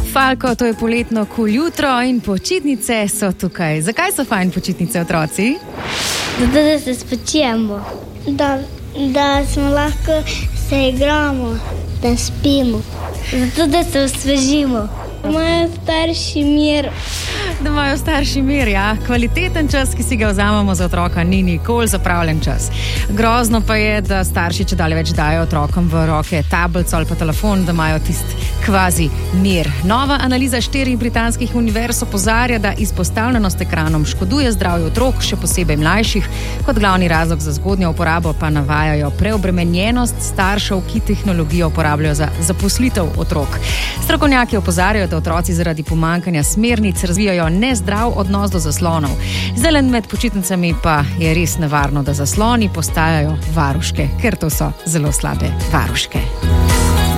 Falko, to je poletno kul jutro in počitnice so tukaj. Zakaj so fajn počitnice, otroci? Zato, da se spočijemo. Da smo lahko se igramo, da spimo. Zato, da se osvežimo. Da imajo starši mir. Da imajo starši mir, ja. Kvaliteten čas, ki si ga vzamemo za otroka, ni nikoli zapravljen čas. Grozno pa je, da starši čedalje več dajo otrokom v roke tablico ali pa telefon, da imajo tisti kvazi mir. Nova analiza 4 britanskih univerz opozarja, da izpostavljenost ekranom škoduje zdravju otrok, še posebej mlajših. Kot glavni razlog za zgodnjo uporabo pa navajajo preobremenjenost staršev, ki tehnologijo uporabljajo za zaposlitev otrok. Strokovnjaki opozarjajo, da otroci zaradi pomanjkanja smernic razvijajo nezdrav odnos do zaslonov. Zdaj med počitnicami pa je res nevarno, da zasloni postajajo varuške, ker to so zelo slabe varuške.